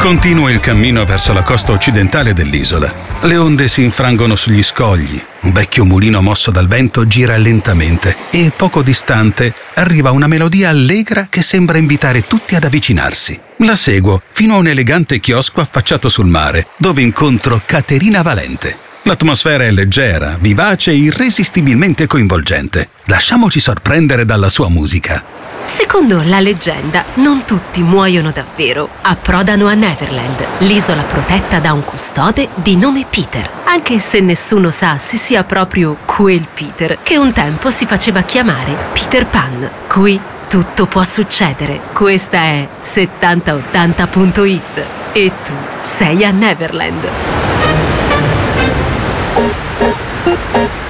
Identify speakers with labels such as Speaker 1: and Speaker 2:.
Speaker 1: Continua il cammino verso la costa occidentale dell'isola. Le onde si infrangono sugli scogli. Un vecchio mulino mosso dal vento gira lentamente e poco distante arriva una melodia allegra che sembra invitare tutti ad avvicinarsi. La seguo fino a un elegante chiosco affacciato sul mare, dove incontro Caterina Valente. L'atmosfera è leggera, vivace e irresistibilmente coinvolgente. Lasciamoci sorprendere dalla sua musica.
Speaker 2: Secondo la leggenda, non tutti muoiono davvero. Approdano a Neverland, l'isola protetta da un custode di nome Peter, anche se nessuno sa se sia proprio quel Peter che un tempo si faceva chiamare Peter Pan. Qui tutto può succedere. Questa è 7080.it e tu sei a Neverland.